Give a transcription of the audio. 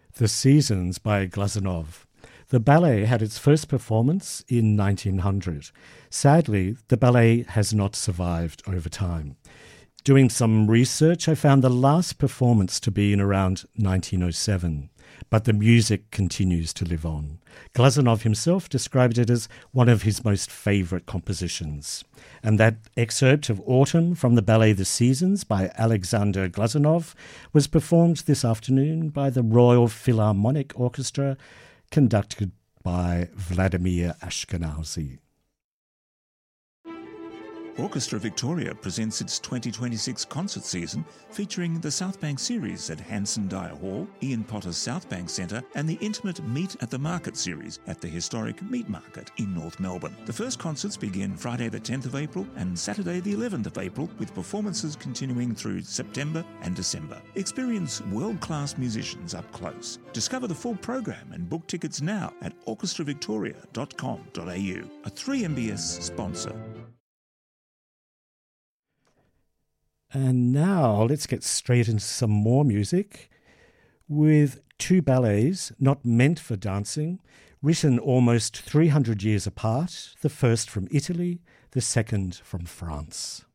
The Seasons by Glazunov. The ballet had its first performance in 1900. Sadly, the ballet has not survived over time. Doing some research, I found the last performance to be in around 1907, but the music continues to live on. Glazunov himself described it as one of his most favourite compositions. And that excerpt of Autumn from the ballet The Seasons by Alexander Glazunov was performed this afternoon by the Royal Philharmonic Orchestra, conducted by Vladimir Ashkenazy. Orchestra Victoria presents its 2026 concert season featuring the South Bank series at Hanson Dyer Hall, Ian Potter's South Bank Centre and the intimate Meet at the Market series at the historic Meat Market in North Melbourne. The first concerts begin Friday the 10th of April and Saturday the 11th of April, with performances continuing through September and December. Experience world-class musicians up close. Discover the full program and book tickets now at orchestravictoria.com.au, a 3MBS sponsor. And now let's get straight into some more music with two ballets not meant for dancing, written almost 300 years apart, the first from Italy, the second from France.